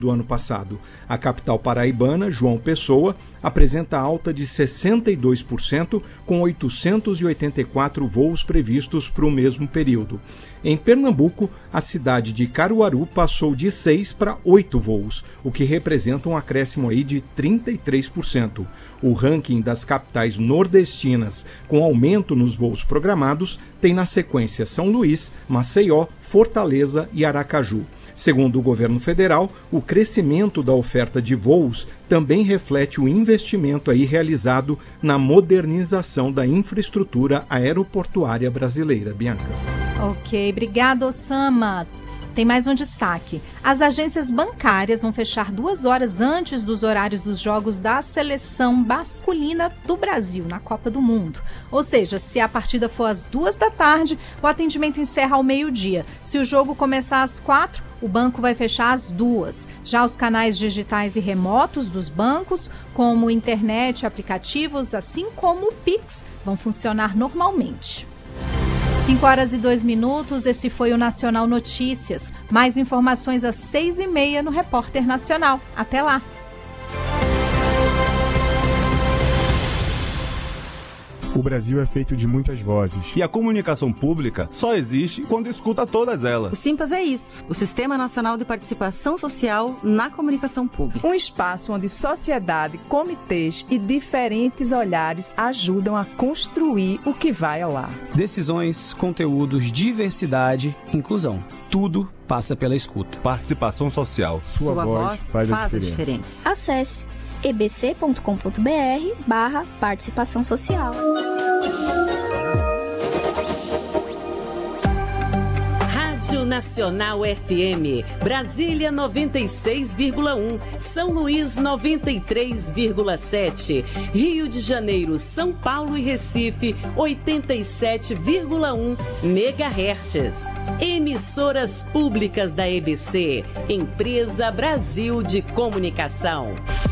do ano passado. A capital paraibana, João Pessoa, apresenta alta de 62%, com 884 voos previstos para o mesmo período. Em Pernambuco, a cidade de Caruaru passou de 6 para 8 voos, o que representa um acréscimo aí de 33%. O ranking das capitais nordestinas com aumento nos voos programados tem na sequência São Luís, Maceió, Fortaleza e Aracaju. Segundo o governo federal, o crescimento da oferta de voos também reflete o investimento aí realizado na modernização da infraestrutura aeroportuária brasileira. Bianca. Ok, obrigado, Osama. Tem mais um destaque. As agências bancárias vão fechar 2 horas antes dos horários dos jogos da seleção masculina do Brasil na Copa do Mundo. Ou seja, se a partida for às 2 da tarde, o atendimento encerra ao meio-dia. Se o jogo começar às 4, o banco vai fechar às 2. Já os canais digitais e remotos dos bancos, como internet e aplicativos, assim como o Pix, vão funcionar normalmente. 5 horas e 2 minutos, esse foi o Nacional Notícias. Mais informações às 6h30 no Repórter Nacional. Até lá! O Brasil é feito de muitas vozes. E a comunicação pública só existe quando escuta todas elas. O Simpas é isso, o Sistema Nacional de Participação Social na Comunicação Pública. Um espaço onde sociedade, comitês e diferentes olhares ajudam a construir o que vai ao ar. Decisões, conteúdos, diversidade, inclusão. Tudo passa pela escuta. Participação social. Sua voz faz a diferença. Acesse ebc.com.br/participação social. Rádio Nacional FM, Brasília 96,1, São Luís 93,7, Rio de Janeiro, São Paulo e Recife 87,1 MHz. Emissoras públicas da EBC, Empresa Brasil de Comunicação.